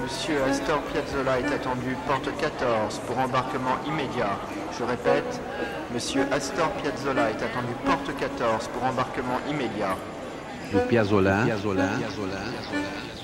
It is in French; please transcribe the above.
Monsieur Astor Piazzolla est attendu porte 14 pour embarquement immédiat. Je répète, Monsieur Astor Piazzolla est attendu porte 14 pour embarquement immédiat. Piazzolla.